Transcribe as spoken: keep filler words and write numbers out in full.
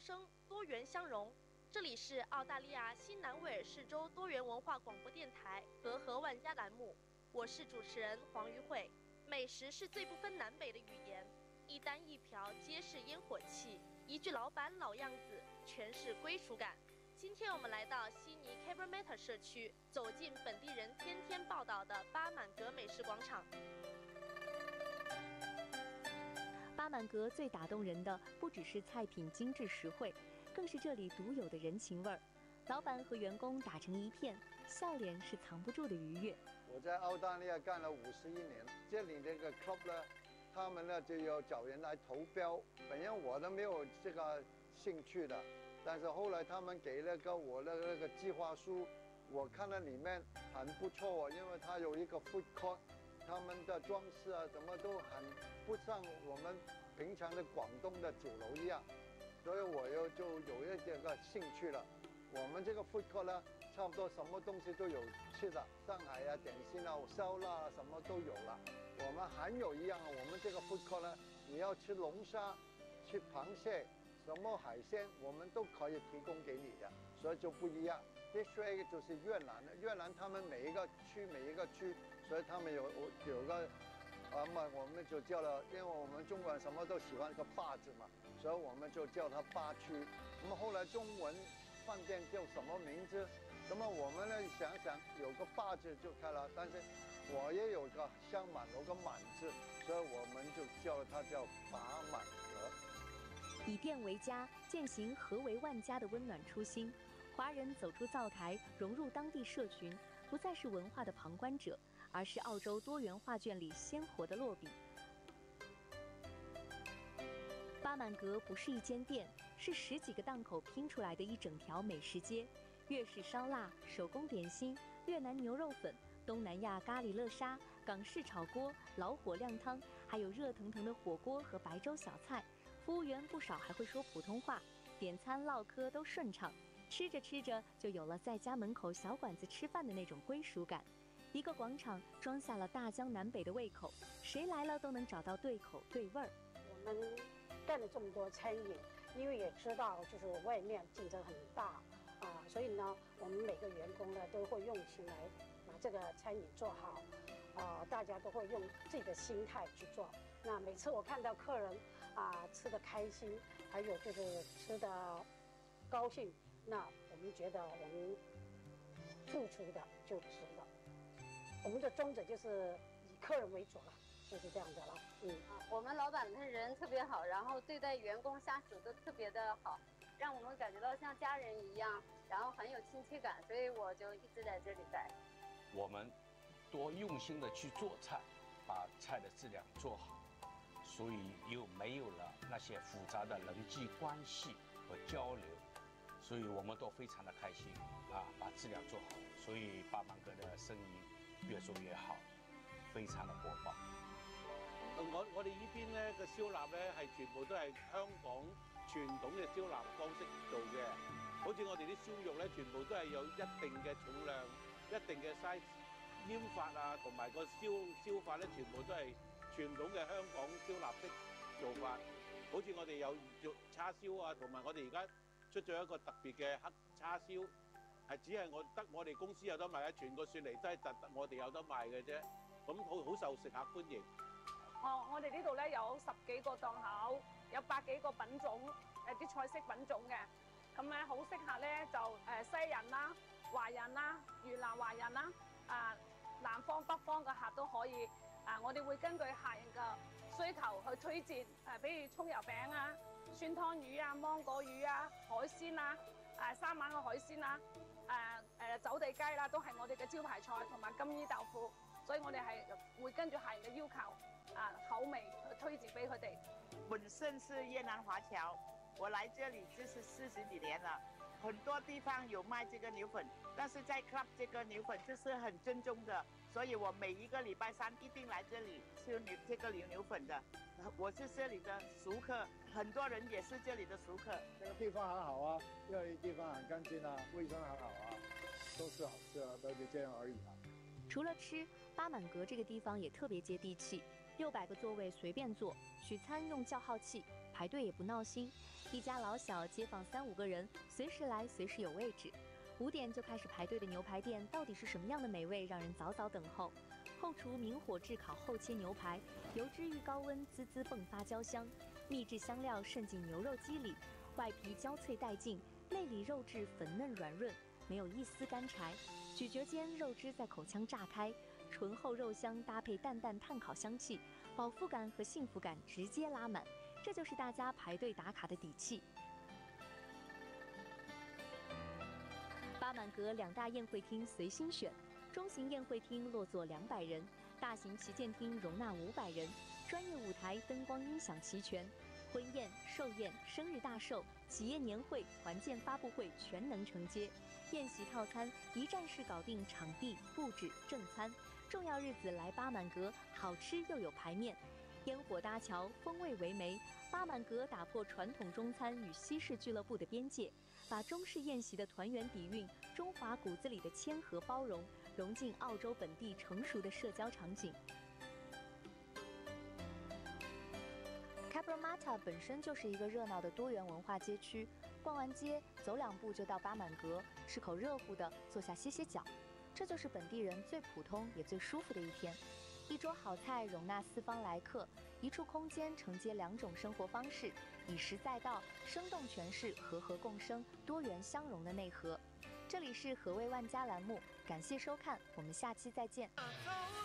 生，多元相融。这里是澳大利亚新南威尔士州多元文化广播电台和和万家栏目，我是主持人黄瑜慧。美食是最不分南北的语言，一单一瓢皆是烟火气，一句老板老样子，全是归属感。今天我们来到悉尼 Cabramatta 社区，走进本地人天天报道的巴满阁美食广场。 巴满阁最打动人的不只是菜品精致实惠，更是这里独有的人情味儿。老板和员工打成一片，笑脸是藏不住的愉悦。 我在澳大利亚干了五十一年，这里这个 club 呢，他们呢就要找人来投标。本来我都没有这个兴趣的，但是后来他们给了个我的那个计划书，我看到里面很不错，因为它有一个 food court。他们的装饰啊，什么都很不像我们平常的广东的酒楼一样，所以我又就有一这个兴趣了。我们这个 food court 呢，差不多什么东西都有吃的，上海啊、点心啊、烧腊啊，什么都有了。我们还有一样啊，我们这个 food court 呢，你要吃龙虾、吃螃蟹、什么海鲜，我们都可以提供给你的，所以就不一样。Dish Rag 就是越南的，越南他们每一个区每一个区。所以他们有有个，啊嘛，我们就叫了，因为我们中国人什么都喜欢一个坝字嘛，所以我们就叫它坝区。那么后来中文饭店叫什么名字？那么我们呢想想，有个坝字就开了，但是我也有个相满，有个满字，所以我们就叫它叫巴满阁。 以店为家，践行和为万家的温暖初心。华人走出灶台，融入当地社群，不再是文化的旁观者，而是澳洲多元画卷里鲜活的落笔。巴满阁不是一间店，是十几个档口拼出来的一整条美食街。粤式烧腊、手工点心、越南牛肉粉、东南亚咖喱乐沙、港式炒锅、老火靓汤，还有热腾腾的火锅和白粥小菜。服务员不少还会说普通话，点餐唠嗑都顺畅。吃着吃着，就有了在家门口小馆子吃饭的那种归属感。一个广场装下了大江南北的胃口，谁来了都能找到对口对味儿。 我们干了这么多餐饮，因为也知道就是外面竞争很大啊，所以呢，我们每个员工呢都会用心来把这个餐饮做好，啊，大家都会用自己的心态去做。那每次我看到客人啊吃得开心，还有就是吃得高兴，那我们觉得我们付出的就值了。我们的宗旨就是以客人为主了，就是这样的了。嗯， 啊，我们老板的人特别好，然后对待员工下属都特别的好，让我们感觉到像家人一样，然后很有亲切感，所以我就一直在这里待。 我们多用心的去做菜，把菜的质量做好，所以又没有了那些复杂的人际关系和交流，所以我们都非常的开心啊，把质量做好，所以巴满阁的生意越做越好，非常的火爆。 我我哋呢邊咧嘅燒臘咧係全部都係香港傳統嘅燒臘方式做嘅，好似我哋啲燒肉咧，全部都係有一定嘅重量、一定嘅 size， 醃法啊，同埋個燒燒法咧，全部都係傳統嘅香港燒臘式做法。好似我哋有做叉燒啊，同埋我哋而家出咗一個特別嘅黑叉燒。係只係我得我哋公司有得賣，全個雪梨都係特我哋有得賣嘅啫。咁好好受食客歡迎。 哦，我哋呢度咧有十幾個檔口，有百幾個品種，誒啲菜式品種嘅。咁咧好適合咧就誒西人啦、華人啦、越南華人啦，啊南方北方嘅客都可以。啊，我哋會根據客人嘅需求去推薦，誒比如葱油餅啊、酸湯魚啊、芒果魚啊、海鮮啊、誒三晚嘅海鮮啊。誒誒走地雞啦，都係我哋嘅招牌菜，同埋金衣豆腐，所以我哋係會跟住客人嘅要求啊口味去推薦俾佢哋。 本身是越南華僑，我來這裡就是四十幾年了，很多地方有賣這個牛粉，但是在 club 這個牛粉就是很正宗的，所以我每一個禮拜三一定來這裡吃牛這個牛牛粉的。我是這裡的熟客，很多人也是這裡的熟客。 這個地方很好啊，因為地方很乾淨啊，衛生很好啊，都是好吃啊，都就這樣而已啊。 除了吃，巴滿閣這個地方也特別接地氣，六百個座位隨便坐，取餐用叫號器， 排队也不闹心，一家老小街坊三五个人，随时来随时有位置。五点就开始排队的牛排店到底是什么样的美味，让人早早等候。后厨明火炙烤后切牛排，油脂遇高温滋滋迸发焦香，秘制香料渗进牛肉肌里，外皮焦脆带劲，内里肉质粉嫩软润，没有一丝干柴。咀嚼间，肉汁在口腔炸开，醇厚肉香搭配淡淡炭烤香气，饱腹感和幸福感直接拉满，这就是大家排队打卡的底气。巴满阁两大宴会厅随心选，中型宴会厅落座两百人，大型旗舰厅容纳五百人，专业舞台、灯光、音响齐全，婚宴、寿宴、生日大寿、企业年会、团建发布会全能承接。宴席套餐一站式搞定场地、布置、正餐，重要日子来巴满阁，好吃又有排面。烟火搭桥，风味为媒。巴满阁打破传统中餐与西式俱乐部的边界，把中式宴席的团圆底蕴、中华骨子里的谦和包容，融进澳洲本地成熟的社交场景。Cabramatta 本身就是一个热闹的多元文化街区，逛完街走两步就到巴满阁，吃口热乎的，坐下歇歇脚，这就是本地人最普通也最舒服的一天。一桌好菜容纳四方来客，一处空间承接两种生活方式，以实在道，生动诠释和和共生、多元相融的内核。这里是和味万家栏目，感谢收看，我们下期再见。 走